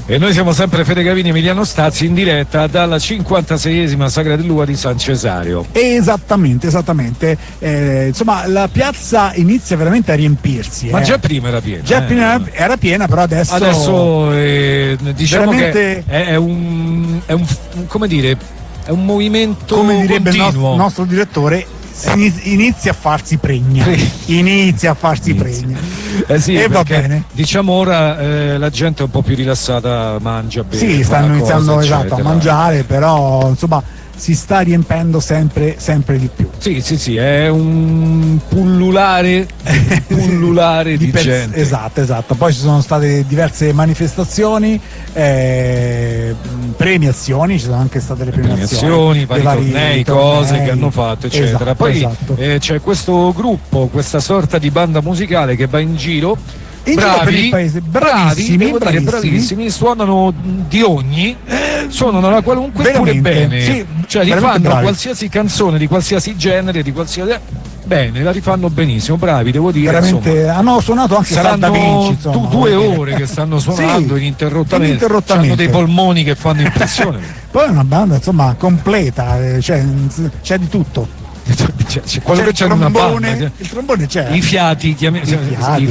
E noi siamo sempre Fede Gavini e Emiliano Stazzi in diretta dalla 56esima Sagra dell'Uva di San Cesario. Esattamente. Insomma, la piazza inizia veramente a riempirsi. Ma già prima era piena. Già prima era piena, però adesso diciamo veramente... che è un come dire, è un movimento, come direbbe continuo. il nostro direttore, inizia a farsi pregna. Sì, e va bene. Diciamo ora la gente è un po' più rilassata, mangia bene. Sì, stanno iniziando a mangiare, però insomma si sta riempendo sempre di più. Sì, è un pullulare di gente. Esatto. Poi ci sono state diverse manifestazioni, premiazioni, ci sono anche state le premiazioni, vari tornei, cose che hanno fatto, eccetera. Poi c'è questo gruppo, questa sorta di banda musicale che va in giro. Bravissimi, suonano di ogni, suonano la qualunque, veramente, pure bene, sì, cioè li fanno bravi. Qualsiasi canzone di qualsiasi genere, di qualsiasi bene, la rifanno benissimo, bravi, devo dire. Veramente, insomma, hanno suonato anche saranno Da Vinci, insomma, 2 ore che stanno suonando ininterrottamente. Hanno dei polmoni che fanno impressione. Poi è una banda insomma completa, c'è di tutto. Quello che c'è in una banda, il trombone c'è, i fiati,